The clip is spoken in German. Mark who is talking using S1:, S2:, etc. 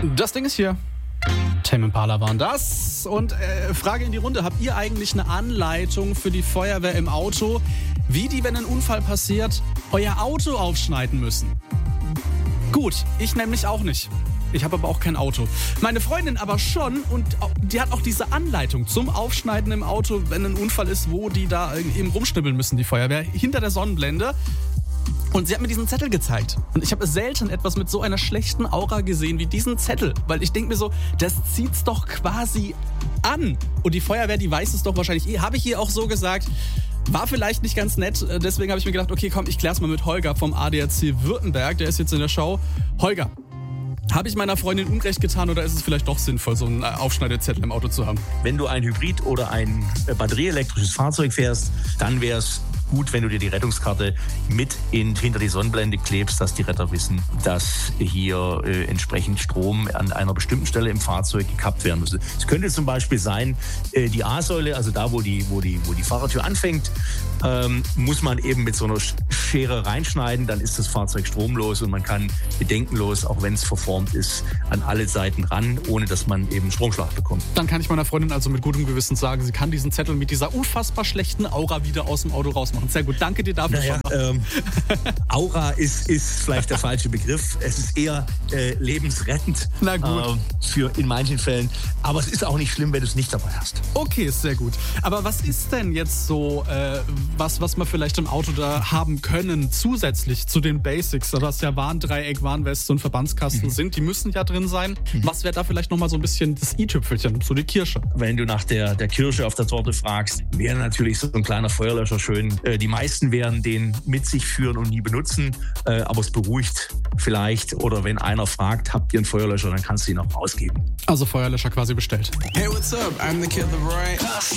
S1: Das Ding ist hier. Tame Impala waren das. Und Frage in die Runde. Habt ihr eigentlich eine Anleitung für die Feuerwehr im Auto, wie die, wenn ein Unfall passiert, euer Auto aufschneiden müssen? Gut, ich nämlich auch nicht. Ich habe aber auch kein Auto. Meine Freundin aber schon und die hat auch diese Anleitung zum Aufschneiden im Auto, wenn ein Unfall ist, wo die da eben rumschnibbeln müssen, die Feuerwehr, hinter der Sonnenblende. Und sie hat mir diesen Zettel gezeigt. Und ich habe selten etwas mit so einer schlechten Aura gesehen wie diesen Zettel. Weil ich denke mir so, das zieht's doch quasi an. Und die Feuerwehr, die weiß es doch wahrscheinlich eh. Habe ich ihr auch so gesagt. War vielleicht nicht ganz nett. Deswegen habe ich mir gedacht, okay, komm, ich klär's mal mit Holger vom ADAC Württemberg. Der ist jetzt in der Show. Holger, habe ich meiner Freundin Unrecht getan oder ist es vielleicht doch sinnvoll, so einen Aufschneidezettel im Auto zu haben?
S2: Wenn du ein Hybrid- oder ein batterieelektrisches Fahrzeug fährst, dann wäre es gut, wenn du dir die Rettungskarte mit hinter die Sonnenblende klebst, dass die Retter wissen, dass hier entsprechend Strom an einer bestimmten Stelle im Fahrzeug gekappt werden muss. Es könnte zum Beispiel sein, die A-Säule, also da, wo die Fahrertür anfängt, muss man eben mit so einer Schere reinschneiden, dann ist das Fahrzeug stromlos und man kann bedenkenlos, auch wenn es verformt ist, an alle Seiten ran, ohne dass man eben Stromschlag bekommt.
S1: Dann kann ich meiner Freundin also mit gutem Gewissen sagen, sie kann diesen Zettel mit dieser unfassbar schlechten Aura wieder aus dem Auto rausmachen. Sehr gut, danke dir dafür.
S2: Aura ist vielleicht der falsche Begriff. Es ist eher lebensrettend.
S1: Na gut.
S2: In manchen Fällen. Aber es ist auch nicht schlimm, wenn du es nicht dabei hast.
S1: Okay, sehr gut. Aber was ist denn jetzt so, was wir vielleicht im Auto da haben können, zusätzlich zu den Basics? Was ja Warndreieck, Warnweste und Verbandskasten sind, die müssen ja drin sein. Was wäre da vielleicht nochmal so ein bisschen das i-Tüpfelchen, so die Kirsche?
S2: Wenn du nach der Kirsche auf der Torte fragst, wäre natürlich so ein kleiner Feuerlöscher schön. Die meisten werden den mit sich führen und nie benutzen, aber es beruhigt vielleicht. Oder wenn einer fragt, habt ihr einen Feuerlöscher, dann kannst du ihn auch rausgeben.
S1: Also Feuerlöscher quasi bestellt.
S3: Hey, what's up? I'm the Kid LAROI.